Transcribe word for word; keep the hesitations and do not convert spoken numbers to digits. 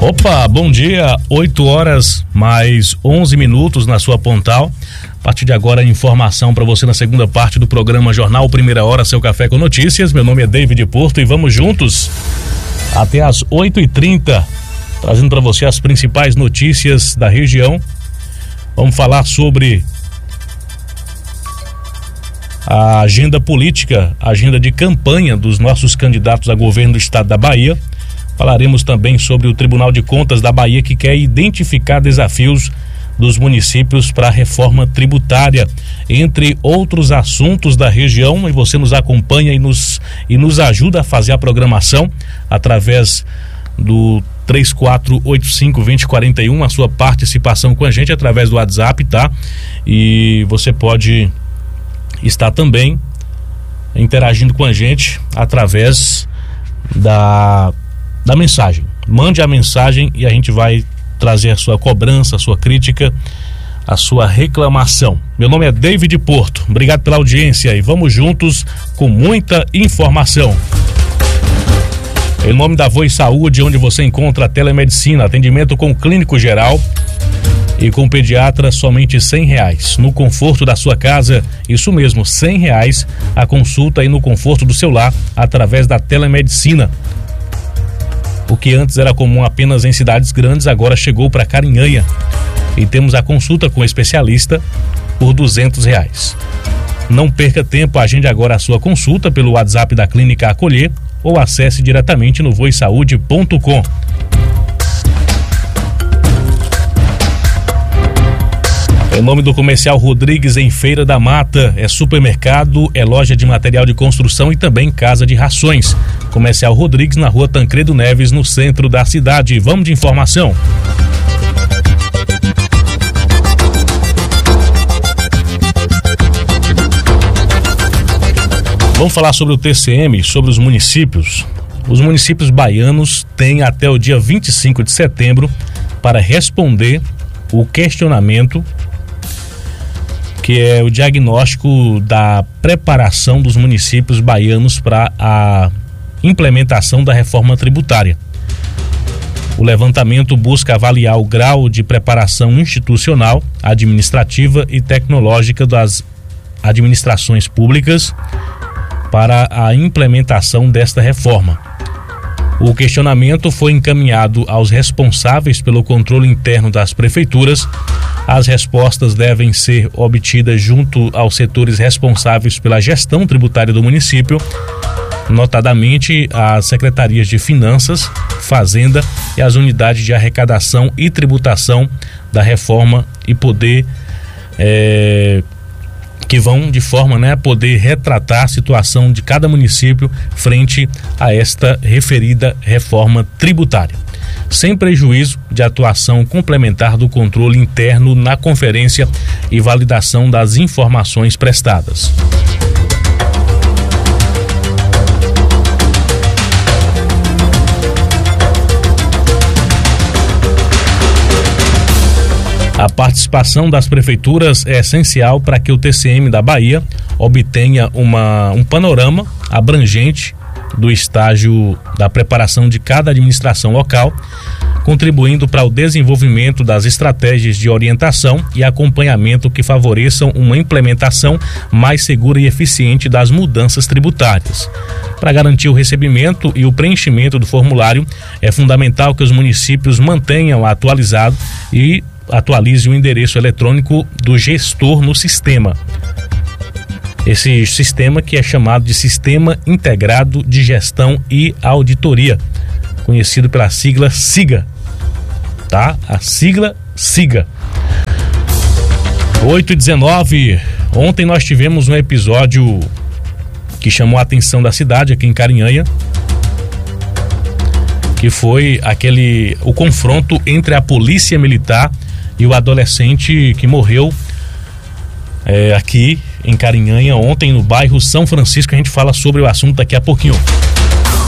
Opa, bom dia, oito horas mais onze minutos na sua Pontal. A partir de agora, informação para você na segunda parte do programa Jornal Primeira Hora, seu café com notícias. Meu nome é David Porto e vamos juntos até às oito e trinta, trazendo para você as principais notícias da região. Vamos falar sobre a agenda política, a agenda de campanha dos nossos candidatos a governo do estado da Bahia. Falaremos também sobre o Tribunal de Contas da Bahia, que quer identificar desafios dos municípios para a reforma tributária, entre outros assuntos da região. E você nos acompanha e nos, e nos ajuda a fazer a programação através do três quatro oito cinco, dois zero quatro um, a sua participação com a gente através do WhatsApp, tá? E você pode estar também interagindo com a gente através da da mensagem. Mande a mensagem e a gente vai trazer a sua cobrança, a sua crítica, a sua reclamação. Meu nome é David Porto, obrigado pela audiência e vamos juntos com muita informação. Em nome da Voz Saúde, onde você encontra a telemedicina, atendimento com clínico geral e com pediatra, somente cem reais. No conforto da sua casa, isso mesmo, cem reais a consulta e no conforto do seu lar, através da telemedicina. O que antes era comum apenas em cidades grandes, agora chegou para Carinhanha. E temos a consulta com especialista por duzentos reais. Não perca tempo, agende agora a sua consulta pelo WhatsApp da Clínica Acolher ou acesse diretamente no voz saúde ponto com. Em nome do Comercial Rodrigues, em Feira da Mata, é supermercado, é loja de material de construção e também casa de rações. Comercial Rodrigues, na rua Tancredo Neves, no centro da cidade. Vamos de informação. Vamos falar sobre o T C M, sobre os municípios. Os municípios baianos têm até o dia vinte e cinco de setembro para responder o questionamento, que é o diagnóstico da preparação dos municípios baianos para a implementação da reforma tributária. O levantamento busca avaliar o grau de preparação institucional, administrativa e tecnológica das administrações públicas para a implementação desta reforma. O questionamento foi encaminhado aos responsáveis pelo controle interno das prefeituras. As respostas devem ser obtidas junto aos setores responsáveis pela gestão tributária do município, notadamente as secretarias de Finanças, Fazenda e as unidades de arrecadação e tributação da reforma e poder é, que vão de forma, né, a poder retratar a situação de cada município frente a esta referida reforma tributária, sem prejuízo de atuação complementar do controle interno na conferência e validação das informações prestadas. A participação das prefeituras é essencial para que o T C M da Bahia obtenha uma, um panorama abrangente do estágio da preparação de cada administração local, contribuindo para o desenvolvimento das estratégias de orientação e acompanhamento que favoreçam uma implementação mais segura e eficiente das mudanças tributárias. Para garantir o recebimento e o preenchimento do formulário, é fundamental que os municípios mantenham atualizado e atualize o endereço eletrônico do gestor no sistema. Esse sistema que é chamado de Sistema Integrado de Gestão e Auditoria, conhecido pela sigla SIGA, tá? A sigla SIGA. oito e dezenove, ontem nós tivemos um episódio que chamou a atenção da cidade aqui em Carinhanha, que foi aquele, o confronto entre a polícia militar e o adolescente que morreu é, aqui em Carinhanha ontem no bairro São Francisco. A gente fala sobre o assunto daqui a pouquinho.